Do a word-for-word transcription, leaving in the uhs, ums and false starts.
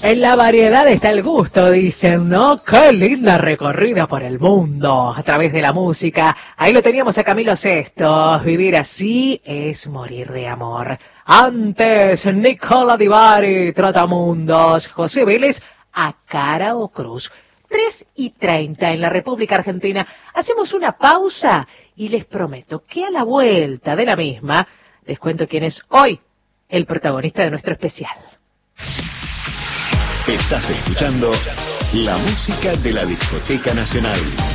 En la variedad está el gusto, dicen, ¿no? Qué linda recorrida por el mundo a través de la música. Ahí lo teníamos a Camilo Sesto. Vivir así es morir de amor. Antes, Nicola Di Bari, Trotamundos, José Vélez, A Cara o Cruz. tres y treinta en la República Argentina. Hacemos una pausa y les prometo que a la vuelta de la misma les cuento quién es hoy el protagonista de nuestro especial. Estás escuchando la música de la Discoteca Nacional.